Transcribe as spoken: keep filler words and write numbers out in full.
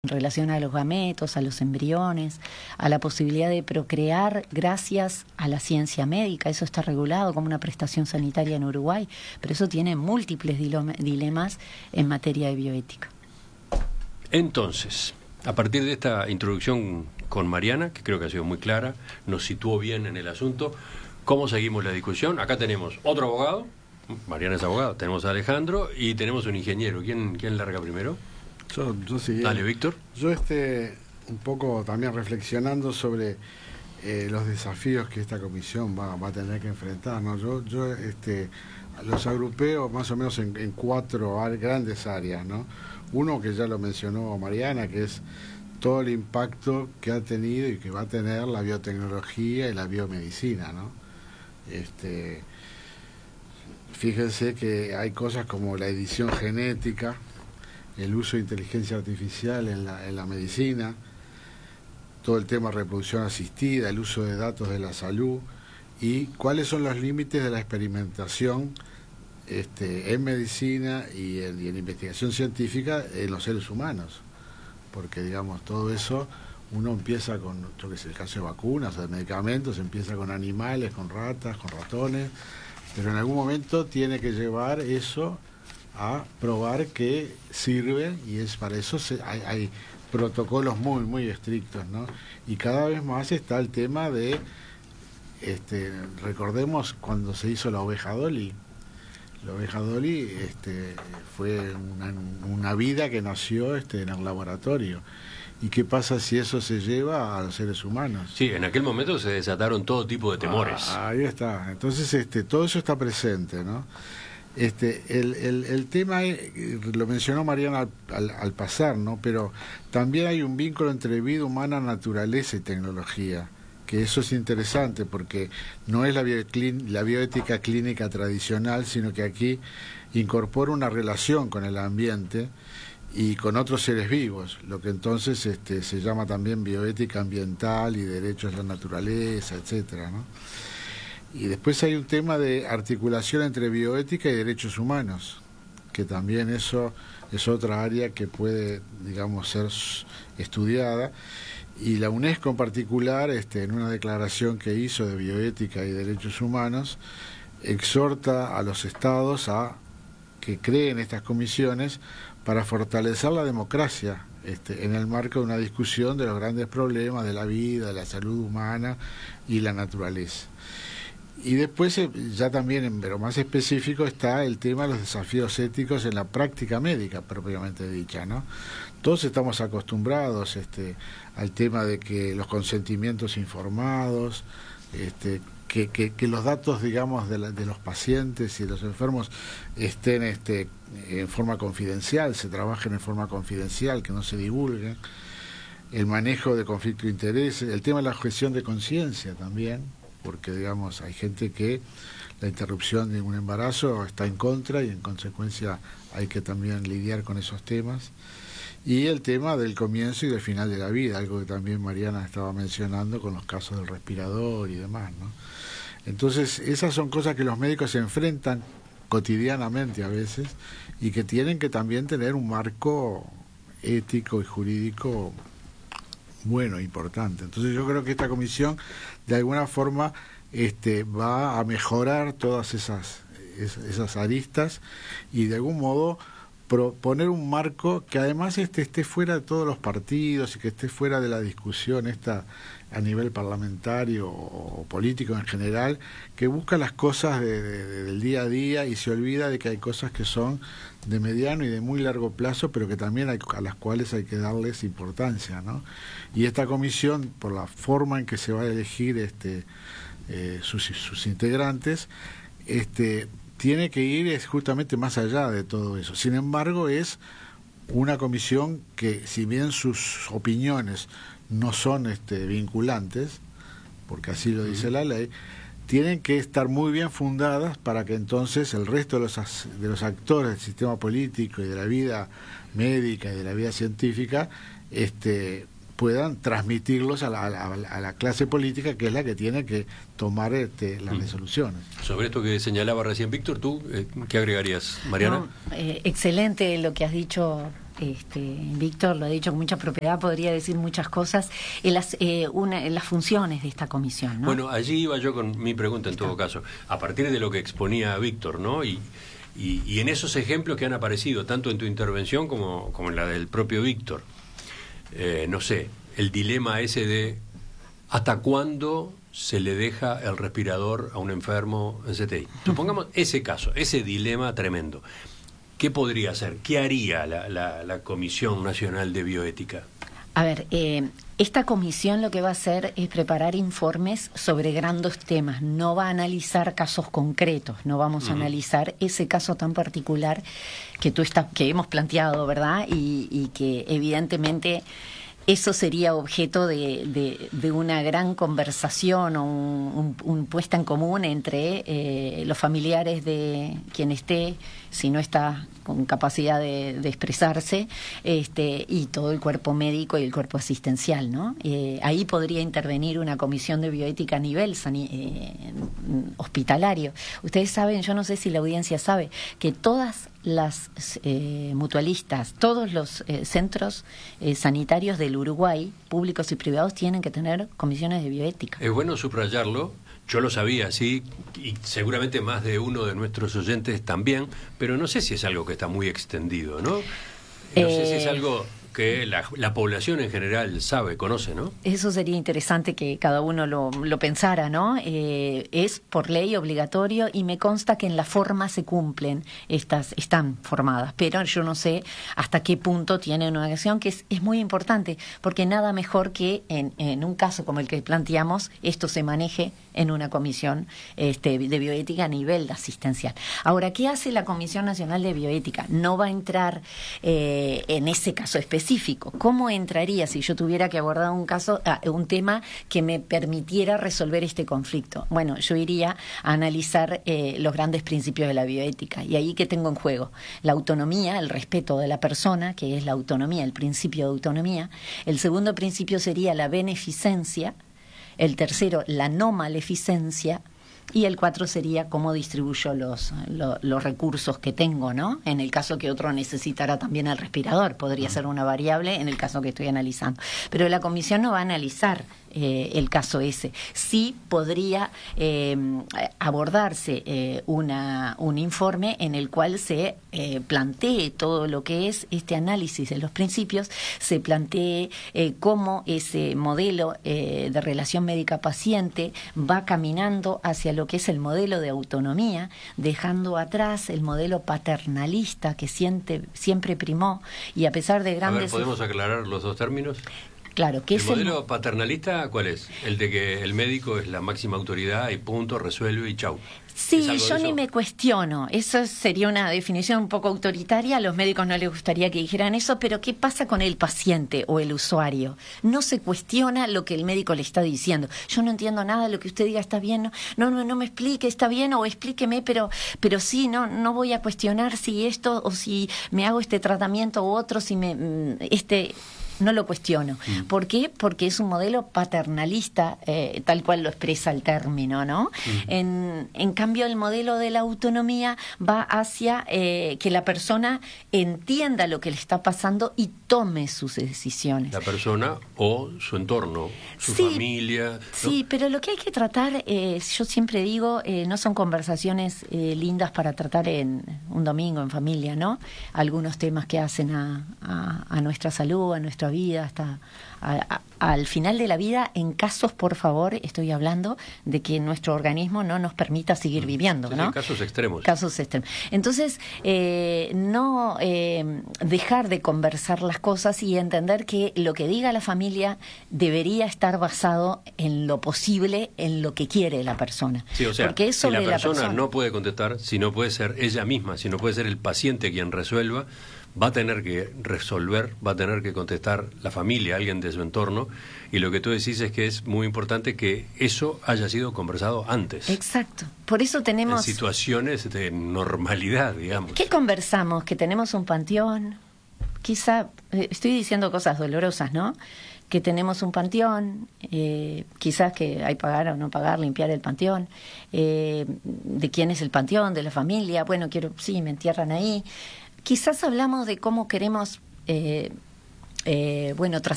en relación a los gametos, a los embriones, a la posibilidad de procrear gracias a la ciencia médica. Eso está regulado como una prestación sanitaria en Uruguay, pero eso tiene múltiples dilemas en materia de bioética. Entonces, a partir de esta introducción con Mariana, que creo que ha sido muy clara, nos situó bien en el asunto, ¿cómo seguimos la discusión? Acá tenemos otro abogado, Mariana es abogado, tenemos a Alejandro y tenemos un ingeniero. ¿Quién, quién larga primero? Yo, yo sí. Dale, Víctor. Yo este, un poco también reflexionando sobre eh, los desafíos que esta comisión va, va a tener que enfrentar, ¿no? Yo, yo este, los agrupeo más o menos en, en cuatro grandes áreas, ¿no? Uno que ya lo mencionó Mariana, que es todo el impacto que ha tenido y que va a tener la biotecnología y la biomedicina, ¿no? Este, fíjense que hay cosas como la edición genética, el uso de inteligencia artificial en la, en la medicina, todo el tema de reproducción asistida, el uso de datos de la salud y cuáles son los límites de la experimentación este, en medicina y en, y en investigación científica en los seres humanos, porque digamos todo eso uno empieza con, yo que sé, el caso de vacunas o de medicamentos, empieza con animales, con ratas, con ratones, pero en algún momento tiene que llevar eso a probar que sirve, y es para eso se, hay, hay protocolos muy muy estrictos, ¿no? Y cada vez más está el tema de este, recordemos cuando se hizo la oveja Dolly. La oveja Dolly este, fue una, una vida que nació este, en el laboratorio. ¿Y qué pasa si eso se lleva a los seres humanos? Sí, en aquel momento se desataron todo tipo de temores. Ah, ahí está. Entonces este, todo eso está presente, ¿no? Este, el, el, el tema lo mencionó Mariana al, al, al pasar, ¿no? Pero también hay un vínculo entre vida humana, naturaleza y tecnología, que eso es interesante porque no es la, bioclin, la bioética clínica tradicional, sino que aquí incorpora una relación con el ambiente y con otros seres vivos, lo que entonces este, se llama también bioética ambiental y derechos a la naturaleza, etcétera, ¿no? Y después hay un tema de articulación entre bioética y derechos humanos, que también eso es otra área que puede, digamos, ser estudiada. Y la UNESCO en particular, este, en una declaración que hizo de bioética y derechos humanos, exhorta a los estados a que creen estas comisiones para fortalecer la democracia este, en el marco de una discusión de los grandes problemas de la vida, de la salud humana y la naturaleza. Y después, ya también, pero más específico, está el tema de los desafíos éticos en la práctica médica, propiamente dicha, ¿no? Todos estamos acostumbrados este, al tema de que los consentimientos informados, este, que, que, que los datos, digamos, de, la, de los pacientes y de los enfermos estén este, en forma confidencial, se trabajen en forma confidencial, que no se divulguen, el manejo de conflicto de intereses, el tema de la objeción de conciencia también, porque digamos hay gente que la interrupción de un embarazo está en contra y en consecuencia hay que también lidiar con esos temas, y el tema del comienzo y del final de la vida, algo que también Mariana estaba mencionando con los casos del respirador y demás, ¿no? Entonces esas son cosas que los médicos se enfrentan cotidianamente a veces y que tienen que también tener un marco ético y jurídico bueno, importante. Entonces yo creo que esta comisión de alguna forma este, va a mejorar todas esas, esas, esas aristas y de algún modo proponer un marco que además este, esté fuera de todos los partidos y que esté fuera de la discusión esta a nivel parlamentario o, o político en general, que busca las cosas de, de, del día a día y se olvida de que hay cosas que son de mediano y de muy largo plazo, pero que también hay, a las cuales hay que darles importancia, ¿no? Y esta comisión, por la forma en que se va a elegir este, eh, sus, sus integrantes, este, tiene que ir es justamente más allá de todo eso. Sin embargo, es una comisión que, si bien sus opiniones no son este, vinculantes, porque así lo dice la ley, tienen que estar muy bien fundadas para que entonces el resto de los, de los actores del sistema político y de la vida médica y de la vida científica este, puedan transmitirlos a la, a, la, a la clase política, que es la que tiene que tomar este, las mm. resoluciones. Sobre esto que señalaba recién Víctor, ¿tú eh, qué agregarías, Mariana? No, eh, excelente lo que has dicho este, Víctor lo ha dicho con mucha propiedad, podría decir muchas cosas, en las, eh, una, en las funciones de esta comisión, ¿no? Bueno, allí iba yo con mi pregunta en todo caso, a partir de lo que exponía Víctor, ¿no? Y, y, y en esos ejemplos que han aparecido, tanto en tu intervención como, como en la del propio Víctor, eh, no sé, el dilema ese de ¿hasta cuándo se le deja el respirador a un enfermo en C T I? Supongamos ese caso, ese dilema tremendo. ¿Qué podría hacer? ¿Qué haría la, la, la Comisión Nacional de Bioética? A ver, eh, esta comisión lo que va a hacer es preparar informes sobre grandes temas, no va a analizar casos concretos, no vamos a uh-huh. analizar ese caso tan particular que tú estás, que hemos planteado, ¿verdad? Y, y que evidentemente eso sería objeto de, de, de una gran conversación o un, un, un puesta en común entre eh, los familiares de quien esté, si no está con capacidad de, de expresarse, este, y todo el cuerpo médico y el cuerpo asistencial, ¿no? Eh, ahí podría intervenir una comisión de bioética a nivel sani- eh, hospitalario. Ustedes saben, yo no sé si la audiencia sabe, que todas las eh, mutualistas, todos los eh, centros eh, sanitarios del Uruguay, públicos y privados, tienen que tener comisiones de bioética. Es bueno subrayarlo. Yo lo sabía, sí, y seguramente más de uno de nuestros oyentes también, pero no sé si es algo que está muy extendido, ¿no? No eh... sé si es algo que la, la población en general sabe, conoce, ¿no? Eso sería interesante que cada uno lo, lo pensara, ¿no? Eh, es por ley obligatorio y me consta que en la forma se cumplen, estas están formadas, pero yo no sé hasta qué punto tiene una acción, que es, es muy importante, porque nada mejor que en, en un caso como el que planteamos, esto se maneje en una comisión este, de bioética a nivel asistencial. Ahora, ¿qué hace la Comisión Nacional de Bioética? No va a entrar eh, en ese caso específico. ¿Cómo entraría si yo tuviera que abordar un caso, ah, un tema que me permitiera resolver este conflicto? Bueno, yo iría a analizar eh, los grandes principios de la bioética. Y ahí, ¿qué tengo en juego? La autonomía, el respeto de la persona, que es la autonomía, el principio de autonomía. El segundo principio sería la beneficencia. El tercero, la no maleficencia. Y el cuatro sería cómo distribuyo los, los, los recursos que tengo, ¿no? En el caso que otro necesitara también el respirador, podría ser una variable en el caso que estoy analizando. Pero la comisión no va a analizar eh, el caso ese. Sí podría eh, abordarse eh, una, un informe en el cual se eh, plantee todo lo que es este análisis de los principios, se plantee eh, cómo ese modelo eh, de relación médica-paciente va caminando hacia lo que es el modelo de autonomía, dejando atrás el modelo paternalista que siente, siempre primó, y a pesar de grandes... A ver, ¿podemos aclarar los dos términos? Claro, ¿qué ¿El es modelo el... paternalista cuál es? El de que el médico es la máxima autoridad y punto, resuelve y chau. Sí, yo ni me cuestiono. Eso sería una definición un poco autoritaria. A los médicos no les gustaría que dijeran eso, pero ¿qué pasa con el paciente o el usuario? No se cuestiona lo que el médico le está diciendo. Yo no entiendo nada, lo que usted diga está bien. No, no, no, no me explique, está bien, o explíqueme, pero, pero sí, no, no voy a cuestionar si esto o si me hago este tratamiento u otro, si me, este... No lo cuestiono. Mm. ¿Por qué? Porque es un modelo paternalista, eh, tal cual lo expresa el término, ¿no? Mm. En, en cambio, el modelo de la autonomía va hacia eh, que la persona entienda lo que le está pasando y tome sus decisiones. La persona o su entorno, su sí, familia, ¿no? Sí, pero lo que hay que tratar, eh, yo siempre digo, eh, no son conversaciones eh, lindas para tratar en un domingo en familia, ¿no? Algunos temas que hacen a, a, a nuestra salud, a nuestra vida, hasta a, a, al final de la vida, en casos, por favor, estoy hablando de que nuestro organismo no nos permita seguir viviendo, sí, ¿no? Sí, casos extremos. Casos extremos. Entonces, eh, no eh, dejar de conversar las cosas y entender que lo que diga la familia debería estar basado en lo posible, en lo que quiere la persona. Sí, o sea, porque es sobre si la persona, la persona no puede contestar, si no puede ser ella misma, si no puede ser el paciente quien resuelva, va a tener que resolver, va a tener que contestar la familia, alguien de su entorno, y lo que tú decís es que es muy importante que eso haya sido conversado antes. Exacto. Por eso tenemos... En situaciones de normalidad, digamos. ¿Qué conversamos? Que tenemos un panteón, quizá, eh, estoy diciendo cosas dolorosas, ¿no? Que tenemos un panteón, eh, quizás que hay pagar o no pagar, limpiar el panteón, eh, de quién es el panteón, de la familia, bueno, quiero, sí, me entierran ahí. Quizás hablamos de cómo queremos eh, eh, bueno,